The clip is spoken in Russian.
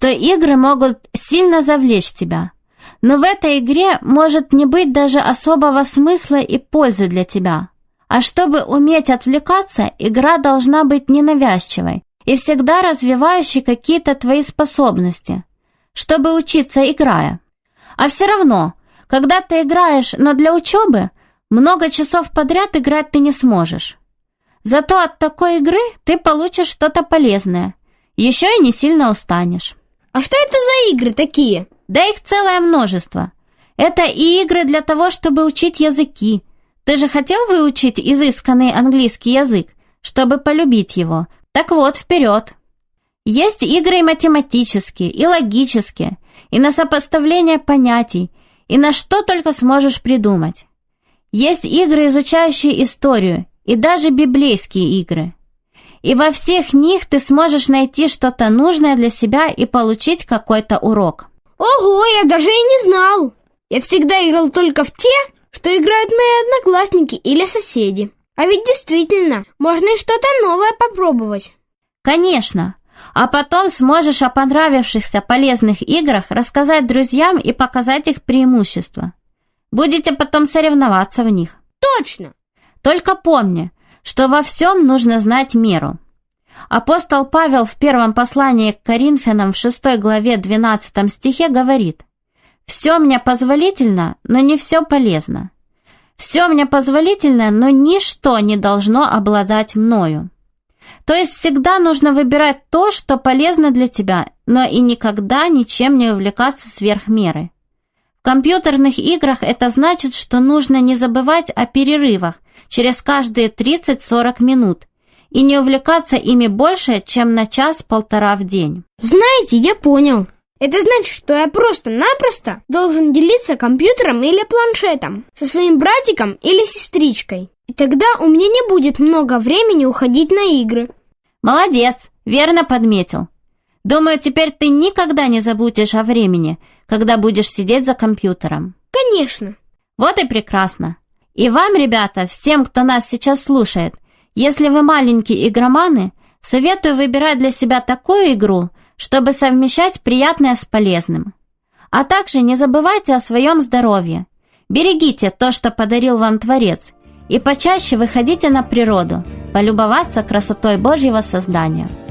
что игры могут сильно завлечь тебя. Но в этой игре может не быть даже особого смысла и пользы для тебя. А чтобы уметь отвлекаться, игра должна быть ненавязчивой и всегда развивающей какие-то твои способности, чтобы учиться, играя. А все равно, когда ты играешь, но для учебы, много часов подряд играть ты не сможешь. Зато от такой игры ты получишь что-то полезное, еще и не сильно устанешь. А что это за игры такие? Да их целое множество. Это и игры для того, чтобы учить языки. Ты же хотел выучить изысканный английский язык, чтобы полюбить его? Так вот, вперед. Есть игры и математические, и логические, и на сопоставление понятий, и на что только сможешь придумать. Есть игры, изучающие историю, и даже библейские игры. И во всех них ты сможешь найти что-то нужное для себя и получить какой-то урок. Ого, я даже и не знал. Я всегда играл только в те, что играют мои одноклассники или соседи. А ведь действительно, можно и что-то новое попробовать. Конечно. А потом сможешь о понравившихся полезных играх рассказать друзьям и показать их преимущества. Будете потом соревноваться в них. Точно! Только помни, что во всем нужно знать меру. Апостол Павел в первом послании к Коринфянам в 6 главе 12 стихе говорит: «Все мне позволительно, но не все полезно. Все мне позволительно, но ничто не должно обладать мною». То есть всегда нужно выбирать то, что полезно для тебя, но и никогда ничем не увлекаться сверх меры. В компьютерных играх это значит, что нужно не забывать о перерывах через каждые 30-40 минут и не увлекаться ими больше, чем на час-полтора в день. Знаете, я понял. Это значит, что я просто-напросто должен делиться компьютером или планшетом со своим братиком или сестричкой. И тогда у меня не будет много времени уходить на игры. Молодец, верно подметил. Думаю, теперь ты никогда не забудешь о времени, когда будешь сидеть за компьютером. Конечно. Вот и прекрасно. И вам, ребята, всем, кто нас сейчас слушает, если вы маленькие игроманы, советую выбирать для себя такую игру, чтобы совмещать приятное с полезным. А также не забывайте о своем здоровье. Берегите то, что подарил вам Творец, и почаще выходите на природу, полюбоваться красотой Божьего создания.